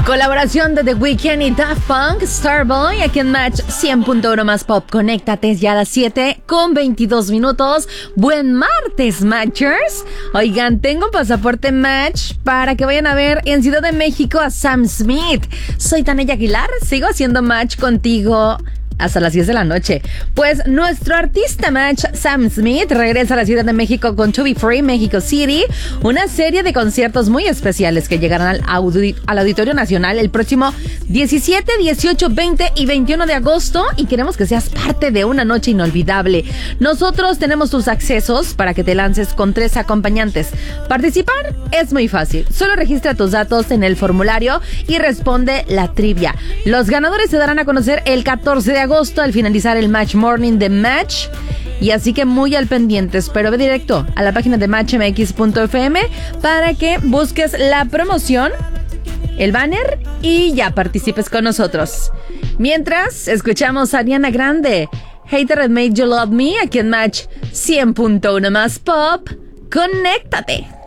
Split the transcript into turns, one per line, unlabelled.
Colaboración de The Weeknd y Daft Punk, Starboy, aquí en Match 100.1 más pop. Conéctate ya a las 7:22. Buen martes, Matchers. Oigan, tengo un pasaporte Match para que vayan a ver en Ciudad de México a Sam Smith. Soy Tania Aguilar, sigo haciendo Match contigo hasta las 10 de la noche. Pues nuestro artista Match, Sam Smith, regresa a la Ciudad de México con To Be Free Mexico City, una serie de conciertos muy especiales que llegarán al Auditorio Nacional el próximo 17, 18, 20 y 21 de agosto, y queremos que seas parte de una noche inolvidable. Nosotros tenemos tus accesos para que te lances con 3 acompañantes. Participar es muy fácil. Solo registra tus datos en el formulario y responde la trivia. Los ganadores se darán a conocer el 14 de agosto al finalizar el Match Morning de Match. Y así que muy al pendiente, pero ve directo a la página de matchmx.fm para que busques la promoción, el banner y ya participes con nosotros. Mientras, escuchamos a Ariana Grande, Hater That Made You Love Me, aquí en Match 100.1 más pop. Conéctate.